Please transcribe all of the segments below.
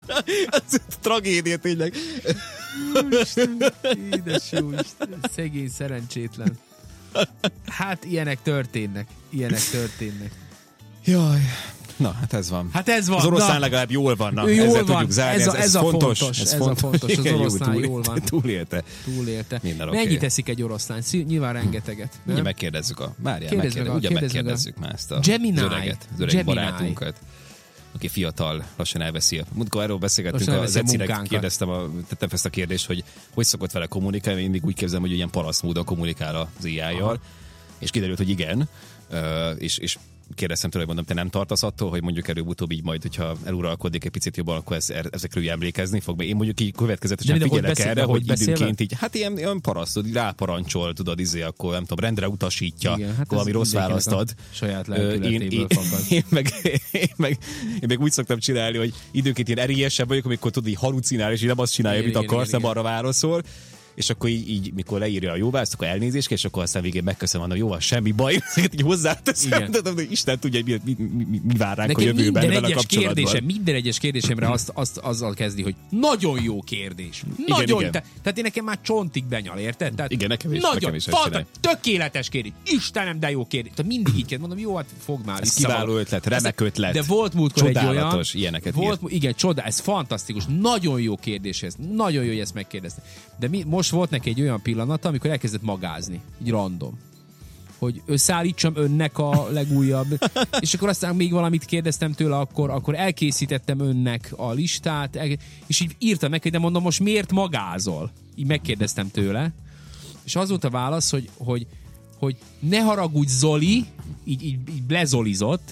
Ez tragédia tényleg. Isten, édes jó Isten, szegény szerencsétlen. Hát ilyenek történnek. Jaj. Na, hát ez van. Az oroszlán legalább jól vannak. Ezzel tudjuk zárni. Ez fontos. Ez a fontos. Az oroszlán jól van. Túlélte. Mennyit eszik egy oroszlán? Nyilván rengeteget. Ugye megkérdezzük megkérdezzük már ezt az öreg barátunkat, aki fiatal, lassan elveszi. Múltkor erről beszélgettünk, az Ecinek tettem ezt a kérdést, hogy szokott vele kommunikálni, én mindig úgy képzelem, hogy ilyen paraszt módon kommunikál az AI-jal, és kiderült, hogy igen, és kérdeztem tőle, hogy mondom, te nem tartasz attól, hogy mondjuk előbb-utóbb így majd, hogyha eluralkodik egy picit jobban, akkor ezekről emlékezni fog. Én mondjuk így következetesen figyelek erre, hogy időnként így, hát ilyen parasztod, ráparancsol, tudod, akkor nem tudom, rendre utasítja, igen, hát valami rossz választad. Saját lelkületéből fakad. Én meg úgy szoktam csinálni, hogy időnként ilyen erélyesebb vagyok, amikor tudod, így halucinál, és így nem azt csinálja, amit akarsz, nem arra válaszol. És akkor így mikor leírja a jó választ, akkor elnézést, és akkor aztán végén megköszönöm, hogy jó, van, semmi baj, ezeket így hozzáteszem, de Isten tudja, hogy mi vár ránk a jövőben vele kapcsolatban. Minden egyes kérdésemre azzal kezdi, hogy nagyon jó kérdés. Nagyon, igen. Tehát én nekem már csontig benyal, érted? Tehát igen, nekem is. Nagyon, tökéletes kérdés. Istenem, de jó kérdés. Tehát mindig így kell mondom, jó, hát fog már. Ez kiváló ötlet, remek ötlet. De volt múltkor egy olyan. Csodálatos, ilyeneket írt. Igen, ez fantasztikus. Nagyon jó kérdés ez. Nagyon jó, hogy ezt megkérdezte. De most volt neki egy olyan pillanata, amikor elkezdett magázni, így random, hogy összeállítsam önnek a legújabb, és akkor aztán még valamit kérdeztem tőle, akkor elkészítettem önnek a listát, és így írtam neki, de mondom, most miért magázol? Így megkérdeztem tőle, és az volt a válasz, hogy ne haragudj, Zoli, így lezolizott,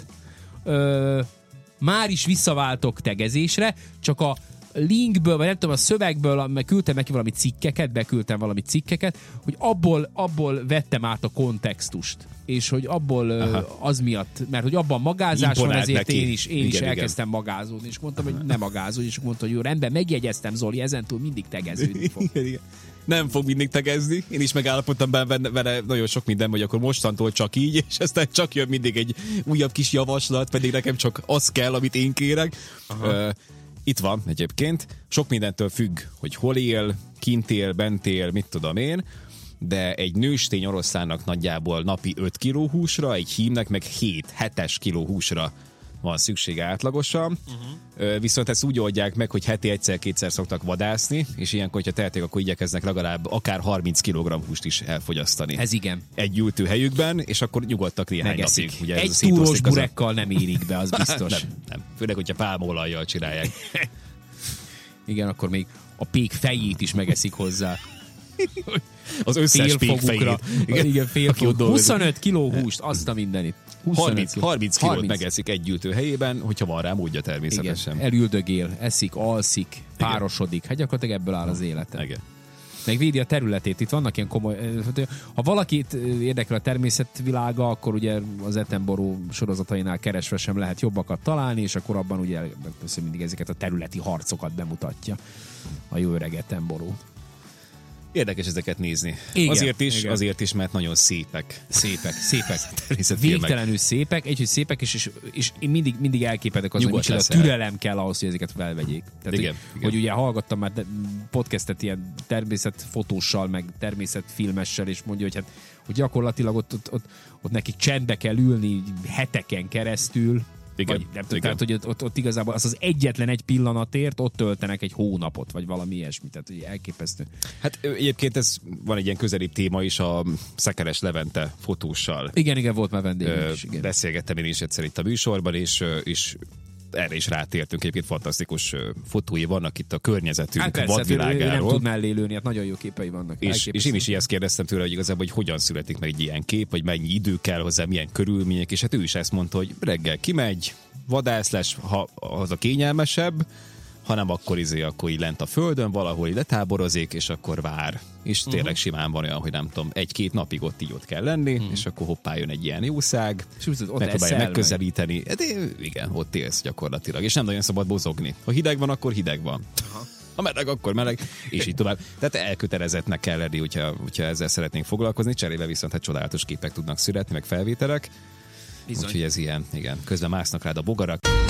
már is visszaváltok tegezésre, csak a linkből, vagy nem tudom, a szövegből, mert küldtem neki beküldtem valami cikkeket, hogy abból vettem át a kontextust. És hogy abból az miatt, mert hogy abban magázás van, ezért neki. Én is elkezdtem magázódni, és mondtam, hogy nem magázódni, és mondta, hogy jó, rendben, megjegyeztem, Zoli, ezentúl mindig tegeződni fog. Igen. Nem fog mindig tegezni. Én is megállapodtam vele nagyon sok minden, hogy akkor mostantól csak így, és aztán csak jön mindig egy újabb kis javaslat, pedig nekem csak az kell, amit én kérek. Itt van egyébként, sok mindentől függ, hogy hol él, kint él, bent él, mit tudom én, de egy nőstény oroszlánnak nagyjából napi 5 kg húsra, egy hímnek meg 7-7 kg húsra van szüksége átlagosan. Viszont ezt úgy oldják meg, hogy heti egyszer-kétszer szoktak vadászni, és ilyenkor, hogyha tehetik, akkor igyekeznek legalább akár 30 kg húst is elfogyasztani. Ez igen. Egy ültőhelyükben, és akkor nyugodtak néhány napig. Ugye egy túrós burekkal nem érik be, az biztos. nem. Főleg, hogyha pálmaolajjal csinálják. Igen, akkor még a pék fejét is megeszik hozzá. Az összes pék fejét. Igen, félfoguk. 25 kg húst, azt a mindenit. 30 kilót megeszik egy gyűjtőhelyében, hogyha van rá módja természetesen. Igen, elüldögél, eszik, alszik, párosodik. Hát gyakorlatilag ebből áll az élete. Igen. Megvédi a területét. Itt vannak ilyen komoly... Ha valakit érdekel a természetvilága, akkor ugye az Attenborough sorozatainál keresve sem lehet jobbakat találni, és akkor abban ugye mindig ezeket a területi harcokat bemutatja a jó öreg Attenborough. Érdekes ezeket nézni. Igen, azért is, mert nagyon szépek. Végtelenül szépek, hogy szépek, és én mindig elképedek azon, hogy a türelem kell ahhoz, hogy ezeket felvegyék. Tehát, igen. Hogy ugye hallgattam már podcastet ilyen természetfotóssal, meg természetfilmessel, és mondja, hogy gyakorlatilag ott nekik csendbe kell ülni heteken keresztül. Igen. Tehát, hogy ott igazából az egyetlen egy pillanatért ott töltenek egy hónapot, vagy valami ilyesmi, tehát hogy elképesztő. Hát egyébként ez van egy ilyen közelibb téma is a Szekeres Levente fotóssal. Igen, volt már vendégünk is. Igen. Beszélgettem én is egyszer itt a műsorban, és erre is rátértünk, egyébként fantasztikus fotói vannak itt a környezetünk vadvilágáról. Nem tud mellé lőni, hát nagyon jó képei vannak. És én is ezt kérdeztem tőle, hogy igazából hogy hogyan születik meg egy ilyen kép, vagy mennyi idő kell hozzá, milyen körülmények, és hát ő is ezt mondta, hogy reggel kimegy, vadász lesz, ha az a kényelmesebb, hanem akkor így lent a földön, valahol így letáborozik, és akkor vár. És tényleg simán van olyan, hogy nem tudom, 1-2 napig ott kell lenni, és akkor hoppá jön egy ilyen jószág, megpróbálja megközelíteni. De igen, ott élsz gyakorlatilag, és nem nagyon szabad mozogni. Ha hideg van, akkor hideg van. Ha meleg, akkor meleg, és így tovább. Tehát elkötelezettnek kell lenni, hogyha ezzel szeretnénk foglalkozni, cserébe viszont hát csodálatos képek tudnak születni, meg felvételek. Úgyhogy ez ilyen, igen. Közben másznak rád a bogarak.